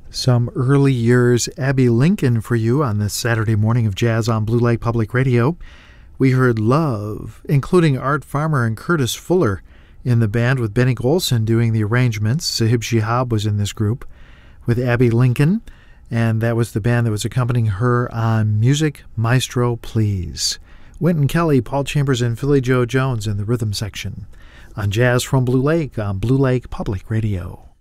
Some early years Abbey Lincoln for you on this Saturday morning of Jazz on Blue Lake Public Radio. We heard Love, including Art Farmer and Curtis Fuller in the band, with Benny Golson doing the arrangements. Sahib Shihab was in this group with Abbey Lincoln, and that was the band that was accompanying her on Music Maestro Please. Wynton Kelly, Paul Chambers, and Philly Joe Jones in the rhythm section on Jazz from Blue Lake on Blue Lake Public Radio.